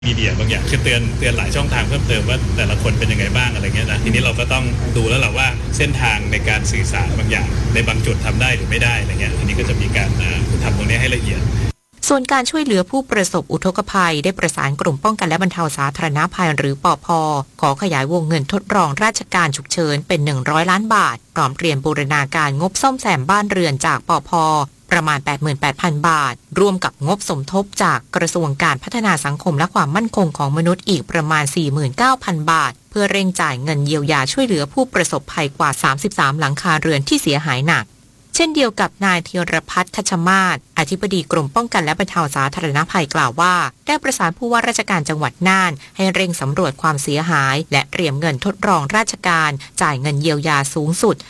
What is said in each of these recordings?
มีเดียบางอย่างคือเตือนหลายช่องทางเพิ่มเติมว่าแต่ละคนเป็นยังไงบ้างอะไรเงี้ยนะทีนี้เราก็ต้องดูแล้วแหละว่าเส้นทางในการสื่อสารบางอย่างในบางจุดทำได้หรือไม่ได้อะไรเงี้ยทีนี้ก็จะมีการทำตรงนี้ให้ละเอียดส่วนการช่วยเหลือผู้ประสบอุทกภัยได้ประสานกลุ่มป้องกันและบรรเทาสาธารณภัยหรือปภ.ขอขยายวงเงินทดลองราชการฉุกเฉินเป็น100 ล้านบาทพร้อมเตรียมบูรณาการงบซ่อมแซมบ้านเรือนจากปภ.ประมาณ 88,000 บาทร่วมกับงบสมทบจากกระทรวงการพัฒนาสังคมและความมั่นคงของมนุษย์อีกประมาณ 49,000 บาทเพื่อเร่งจ่ายเงินเยียวยาช่วยเหลือผู้ประสบภัยกว่า33หลังคาเรือนที่เสียหายหนักเช่นเดียวกับนายธีรพัฒน์คัชมาศอธิบดีกรมป้องกันและบรรเทาสาธารณภัยกล่าวว่าได้ประสานผู้ว่าราชการจังหวัดน่านให้เร่งสำรวจความเสียหายและเตรียมเงินทดลองราชการจ่ายเงินเยียวยาสูงสุด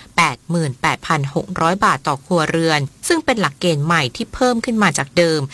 88,600 บาทต่อครัวเรือนซึ่งเป็นหลักเกณฑ์ใหม่ที่เพิ่มขึ้นมาจากเดิม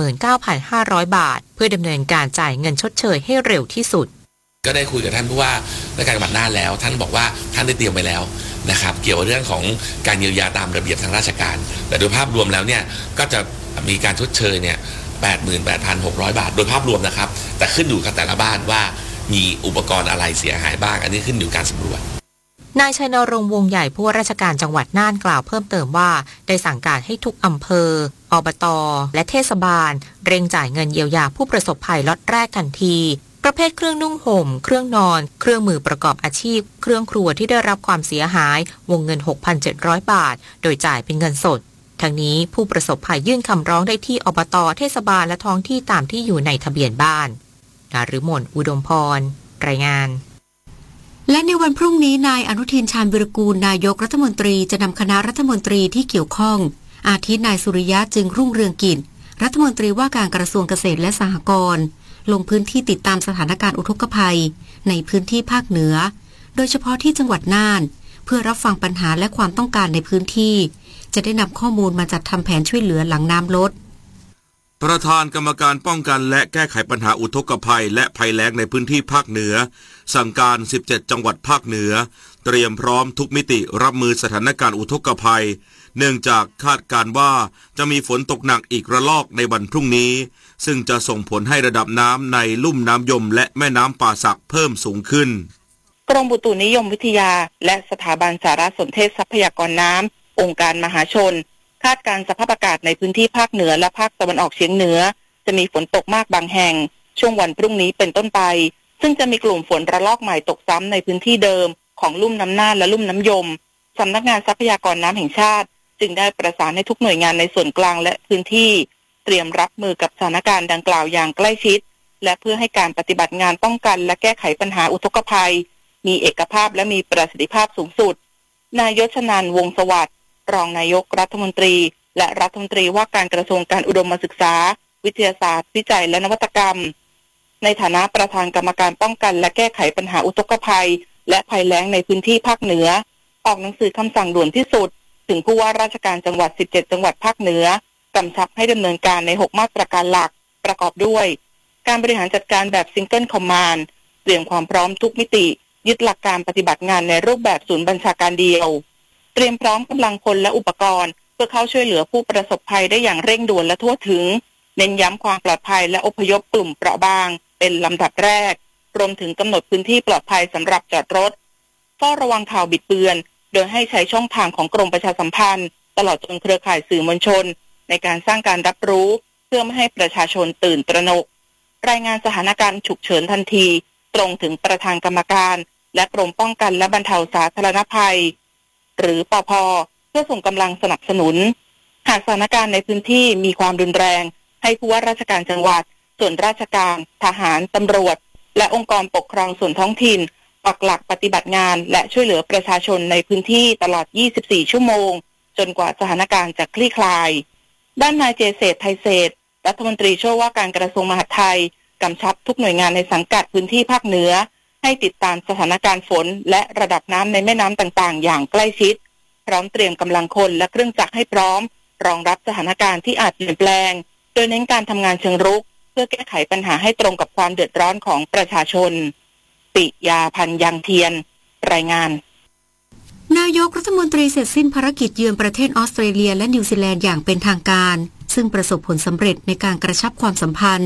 49,500 บาทเพื่อดำเนินการจ่ายเงินชดเชยให้เร็วที่สุดก็ได้คุยกับท่านผู้ว่าราชการจังหวัดน่านแล้วท่านบอกว่าท่านได้เตรียมไว้แล้วนะครับเกี่ยวกับเรื่องของการเยียวยาตามระเบียบทางราชการแต่โดยภาพรวมแล้วเนี่ยก็จะมีการชดเชยเนี่ย 88,600 บาทโดยภาพรวมนะครับแต่ขึ้นอยู่กับแต่ละบ้านว่ามีอุปกรณ์อะไรเสียหายบ้างอันนี้ขึ้นอยู่การสำรวจนายชัยนรงค์วงใหญ่ผู้ว่าราชการจังหวัดน่านกล่าวเพิ่มเติมว่าได้สั่งการให้ทุกอำเภออบต.และเทศบาลเร่งจ่ายเงินเยียวยาผู้ประสบภัยล็อตแรกทันทีประเภทเครื่องนุ่งห่มเครื่องนอนเครื่องมือประกอบอาชีพเครื่องครัวที่ได้รับความเสียหายวงเงิน 6,700 บาทโดยจ่ายเป็นเงินสดทั้งนี้ผู้ประสบภัยยื่นคำร้องได้ที่อบต.เทศบาลและท้องที่ตามที่อยู่ในทะเบียนบ้านดาฤมลอุดมพรรายงานและในวันพรุ่งนี้นายอนุทินชาญวิรากูลนายกรัฐมนตรีจะนำคณะรัฐมนตรีที่เกี่ยวข้องอาทินายสุริยะจึงรุ่งเรืองกิจรัฐมนตรีว่าการกระทรวงเกษตรและสหกรณ์ลงพื้นที่ติดตามสถานการณ์อุทกภัยในพื้นที่ภาคเหนือโดยเฉพาะที่จังหวัดน่านเพื่อรับฟังปัญหาและความต้องการในพื้นที่จะได้นำข้อมูลมาจัดทำแผนช่วยเหลือหลังน้ำลดประธานกรรมการป้องกันและแก้ไขปัญหาอุทกภัยและภัยแล้งในพื้นที่ภาคเหนือสั่งการ17จังหวัดภาคเหนือเตรียมพร้อมทุกมิติรับมือสถานการณ์อุทกภัยเนื่องจากคาดการณ์ว่าจะมีฝนตกหนักอีกระลอกในวันพรุ่งนี้ซึ่งจะส่งผลให้ระดับน้ำในลุ่มน้ำยมและแม่น้ำป่าสักเพิ่มสูงขึ้นกรมอุตุนิยมวิทยาและสถาบันสารสนเทศทรัพยากรน้ำองค์การมหาชนคาดการณ์สภาพอากาศในพื้นที่ภาคเหนือและภาคตะวันออกเฉียงเหนือจะมีฝนตกมากบางแห่งช่วงวันพรุ่งนี้เป็นต้นไปซึ่งจะมีกลุ่มฝนระลอกใหม่ตกซ้ำในพื้นที่เดิมของลุ่มน้ำน่านและลุ่มน้ำยมสำนักงานทรัพยากรน้ำแห่งชาติจึงได้ประสานให้ทุกหน่วยงานในส่วนกลางและพื้นที่เตรียมรับมือกับสถานการณ์ดังกล่าวอย่างใกล้ชิดและเพื่อให้การปฏิบัติงานป้องกันและแก้ไขปัญหาอุทกภัยมีเอกภาพและมีประสิทธิภาพสูงสุดนายชนันท์วงศ์สวัสดิ์รองนายกรัฐมนตรีและรัฐมนตรีว่าการกระทรวงการอุดมศึกษาวิทยาศาสตร์วิจัยและนวัตกรรมในฐานะประธานกรรมการป้องกันและแก้ไขปัญหาอุทกภัยและภัยแล้งในพื้นที่ภาคเหนือออกหนังสือคำสั่งด่วนที่สุดถึงผู้ว่าราชการจังหวัด17จังหวัดภาคเหนือกำชับให้ดำเนินการใน6มาตรการหลักประกอบด้วยการบริหารจัดการแบบซิงเกิลคอมมานด์เตรียมความพร้อมทุกมิติยึดหลักการปฏิบัติงานในรูปแบบศูนย์บัญชาการเดียวเตรียมพร้อมกำลังพลและอุปกรณ์เพื่อเข้าช่วยเหลือผู้ประสบภัยได้อย่างเร่งด่วนและทั่วถึงเน้นย้ำความปลอดภัยและอพยพกลุ่มเปราะบางเป็นลำดับแรกรวมถึงกำหนดพื้นที่ปลอดภัยสำหรับจอดรถเฝ้าระวังข่าวบิดเบือนโดยให้ใช้ช่องทางของกรมประชาสัมพันธ์ตลอดจนเครือข่ายสื่อมวลชนในการสร้างการรับรู้เพื่อไม่ให้ประชาชนตื่นตระหนกรายงานสถานการณ์ฉุกเฉินทันทีตรงถึงประธานกรรมการและกรมป้องกันและบรรเทาสาธารณภัยหรือปภ.เพื่อส่งกำลังสนับสนุนหากสถานการณ์ในพื้นที่มีความรุนแรงให้ผู้ว่าราชการจังหวัดส่วนราชการทหารตำรวจและองค์กรปกครองส่วนท้องถิ่นปักหลักปฏิบัติงานและช่วยเหลือประชาชนในพื้นที่ตลอด24ชั่วโมงจนกว่าสถานการณ์จะคลี่คลายด้านนายเจเศรษฐ์ไทยเศรษฐ์รัฐมนตรีช่วยว่าการกระทรวงมหาดไทยกำชับทุกหน่วยงานในสังกัดพื้นที่ภาคเหนือให้ติดตามสถานการณ์ฝนและระดับน้ำในแม่น้ำต่างๆอย่างใกล้ชิดพร้อมเตรียมกำลังคนและเครื่องจักรให้พร้อมรองรับสถานการณ์ที่อาจเปลี่ยนแปลงโดยเน้นการทำงานเชิงรุกเพื่อแก้ไขปัญหาให้ตรงกับความเดือดร้อนของประชาชนปิยาพันธ์ยังเทียนรายงานนายกรัฐมนตรีเสร็จสิ้นภารกิจเยือนประเทศออสเตรเลียและนิวซีแลนด์อย่างเป็นทางการซึ่งประสบผลสำเร็จในการกระชับความสัมพันธ์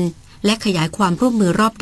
และขยายความร่วมมือรอบ